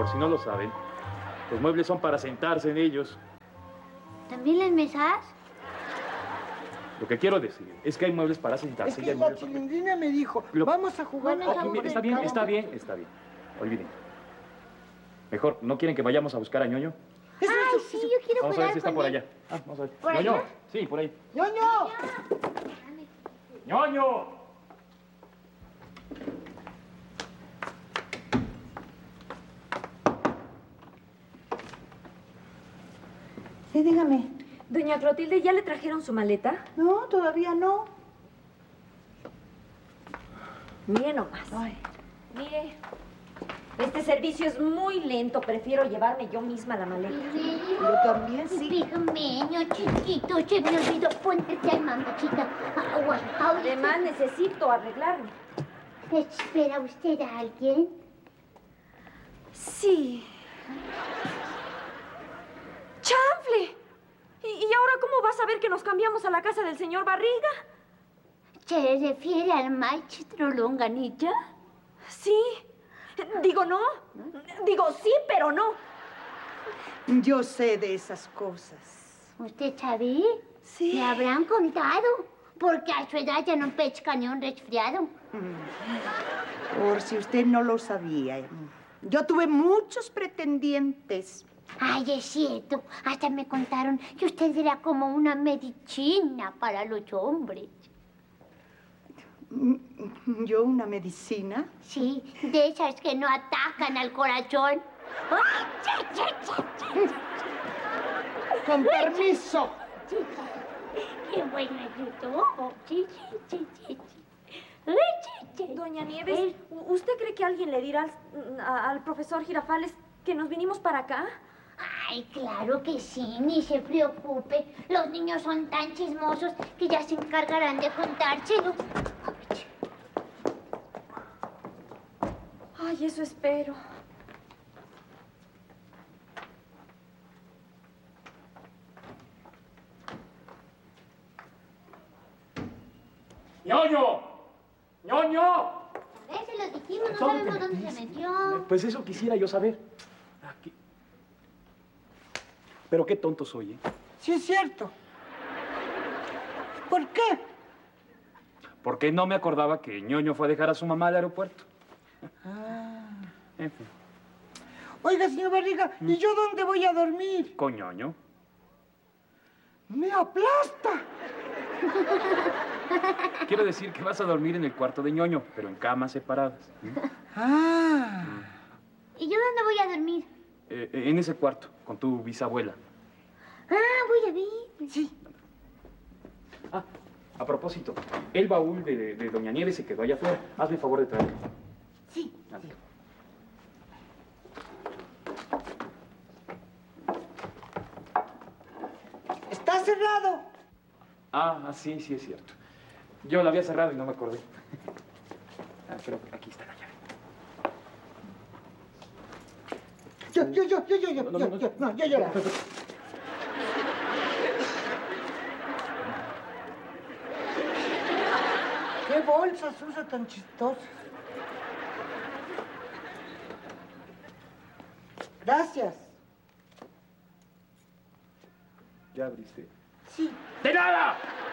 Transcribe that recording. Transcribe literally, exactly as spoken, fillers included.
por si no lo saben, los muebles son para sentarse en ellos. ¿También las mesas? Lo que quiero decir es que hay muebles para sentarse. Es que y hay la muebles para- chilindrina me dijo, Lo- vamos a jugar. Vamos a Oh, mire, está bien, está bien, está bien. Olviden. Mejor, ¿no quieren que vayamos a buscar a Ñoño? Eso, Ay, eso, sí, eso. yo quiero Vamos a ver jugar si está con por él. allá. Ah, vamos a ver. ¿Por ¿Ñoño? allá? Sí, por ahí. ¡Ñoño! ¡Ñoño! Sí, dígame. Doña Clotilde, ¿ya le trajeron su maleta? No, todavía no. Mire nomás. Ay. Mire, este servicio es muy lento. Prefiero llevarme yo misma la maleta. Yo también, sí. Pijameño, chiquito, se me olvidó ponerte al mamachita. Agua, agua. Además, necesito arreglarme. ¿Espera usted a alguien? Sí. ¡Chanfle! ¿Y, y ahora cómo vas a ver que nos cambiamos a la casa del señor Barriga? ¿Se refiere al maestro Longanilla? Sí. Digo no. Digo sí, pero no. Yo sé de esas cosas. ¿Usted sabe? Sí. Me habrán contado. Porque a su edad ya no pesca ni un resfriado. Por si usted no lo sabía. Yo tuve muchos pretendientes. Ay, es cierto. Hasta me contaron que usted era como una medicina para los hombres. ¿Yo una medicina? Sí, de esas que no atacan al corazón. ¡Ay, chi, chi, chi, chi! Con permiso. ¡Qué bueno es todo! Sí, sí, sí, sí, sí. Ay, sí, sí. Doña Nieves, ¿u- ¿usted cree que alguien le dirá al, a- al profesor Girafales que nos vinimos para acá? Ay, claro que sí, ni se preocupe. Los niños son tan chismosos que ya se encargarán de contárselo. Ay, eso espero. ¡Ñoño! ¡Ñoño! A ver, se lo dijimos, no sabemos dónde se metió. Pues eso quisiera yo saber. Aquí. Pero qué tonto soy, ¿eh? Sí, es cierto. ¿Por qué? Porque no me acordaba que Ñoño fue a dejar a su mamá al aeropuerto. Ah. En fin, Oiga, señor Barriga, ¿y yo dónde voy a dormir? con Ñoño. ¡Me aplasta! Quiero decir que vas a dormir en el cuarto de Ñoño, pero en camas separadas. ¿Mm? Ah. ¿Y yo dónde voy a dormir? Eh, eh, en ese cuarto, con tu bisabuela. Ah, voy a ver. Sí. Ah, a propósito, el baúl de, de Doña Nieves se quedó allá afuera. Hazme el favor de traerlo. Sí. Ándale. Está cerrado. Ah, ah, sí, sí es cierto. Yo la había cerrado y no me acordé. Ah, pero aquí está la llave. Yo, yo, yo, yo, yo, yo, No, no, yo, no. yo, no, yo, yo. ¿Qué bolsas usa tan chistosas? Gracias. ¿Ya abriste? Sí. ¡De nada!